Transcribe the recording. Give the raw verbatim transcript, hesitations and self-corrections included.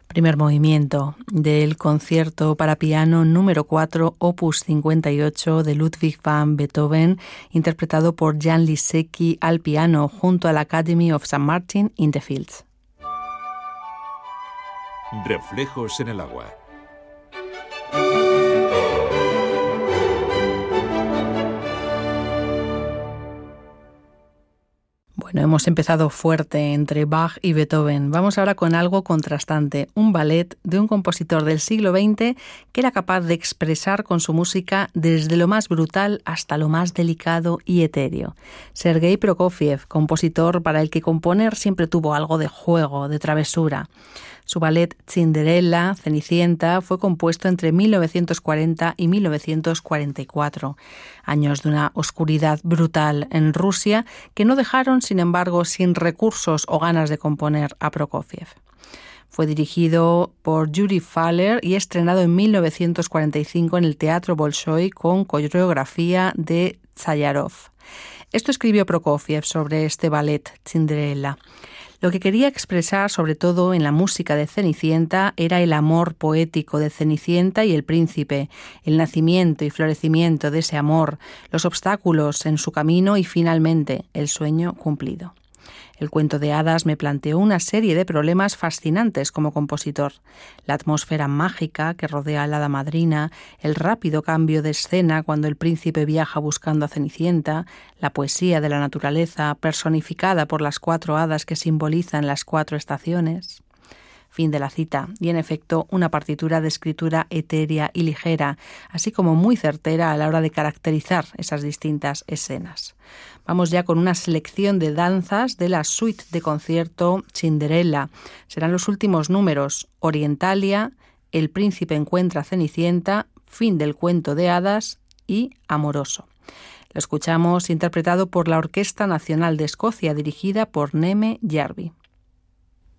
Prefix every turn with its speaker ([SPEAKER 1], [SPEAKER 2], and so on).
[SPEAKER 1] Primer movimiento del concierto para piano número cuatro, opus cincuenta y ocho de Ludwig van Beethoven, interpretado por Jan Lisecki al piano junto a la Academy of Saint Martin in the Fields.
[SPEAKER 2] Reflejos en el agua.
[SPEAKER 1] Bueno, hemos empezado fuerte entre Bach y Beethoven. Vamos ahora con algo contrastante, un ballet de un compositor del siglo veinte que era capaz de expresar con su música desde lo más brutal hasta lo más delicado y etéreo. Sergei Prokofiev, compositor para el que componer siempre tuvo algo de juego, de travesura. Su ballet Cinderella, Cenicienta, fue compuesto entre mil novecientos cuarenta y mil novecientos cuarenta y cuatro, años de una oscuridad brutal en Rusia que no dejaron, sin embargo, sin recursos o ganas de componer a Prokofiev. Fue dirigido por Yuri Faller y estrenado en mil novecientos cuarenta y cinco en el Teatro Bolshoi con coreografía de Zayarov. Esto escribió Prokofiev sobre este ballet Cinderella. Lo que quería expresar, sobre todo en la música de Cenicienta, era el amor poético de Cenicienta y el príncipe, el nacimiento y florecimiento de ese amor, los obstáculos en su camino y, finalmente, el sueño cumplido. El cuento de hadas me planteó una serie de problemas fascinantes como compositor. La atmósfera mágica que rodea a la hada madrina, el rápido cambio de escena cuando el príncipe viaja buscando a Cenicienta, la poesía de la naturaleza personificada por las cuatro hadas que simbolizan las cuatro estaciones. Fin de la cita, y en efecto una partitura de escritura etérea y ligera, así como muy certera a la hora de caracterizar esas distintas escenas. Vamos ya con una selección de danzas de la suite de concierto Cinderella. Serán los últimos números: Orientalia, El príncipe encuentra a Cenicienta, Fin del cuento de hadas y Amoroso. Lo escuchamos interpretado por la Orquesta Nacional de Escocia, dirigida por Neme Jarvi.